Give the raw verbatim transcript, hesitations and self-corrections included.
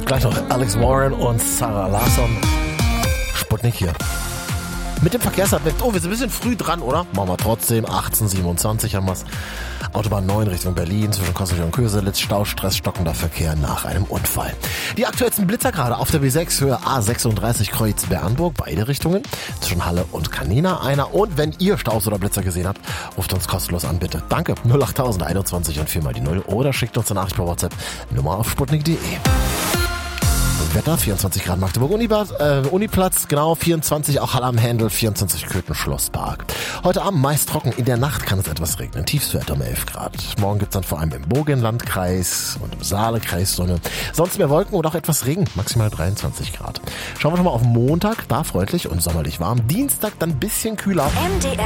Gleich noch Alex Warren und Sarah Larsson. Sputnik hier. Mit dem Verkehrsadvent. Oh, wir sind ein bisschen früh dran, oder? Machen wir trotzdem. achtzehn siebenundzwanzig haben wir's. Autobahn neun Richtung Berlin zwischen Koswig und Köselitz. Staustress, stockender Verkehr nach einem Unfall. Die aktuellsten Blitzer gerade auf der B sechs Höhe A sechsunddreißig Kreuz Bernburg. Beide Richtungen. Zwischen Halle und Canina einer. Und wenn ihr Staus oder Blitzer gesehen habt, ruft uns kostenlos an, bitte. Danke. null acht einundzwanzig und vier mal die null. Oder schickt uns eine Nachricht per WhatsApp. Nummer auf sputnik punkt de. Wetter, vierundzwanzig Grad Magdeburg Unibad, äh, Uniplatz, genau, vierundzwanzig, auch Halle am Händel, vierundzwanzig Köthen Schlosspark. Heute Abend meist trocken, in der Nacht kann es etwas regnen, Tiefstwert um elf Grad. Morgen gibt's dann vor allem im Burgenlandkreis und im Saalekreis Sonne. Sonst mehr Wolken und auch etwas Regen, maximal dreiundzwanzig Grad. Schauen wir schon mal auf Montag, da freundlich und sommerlich warm. Dienstag dann ein bisschen kühler. M D R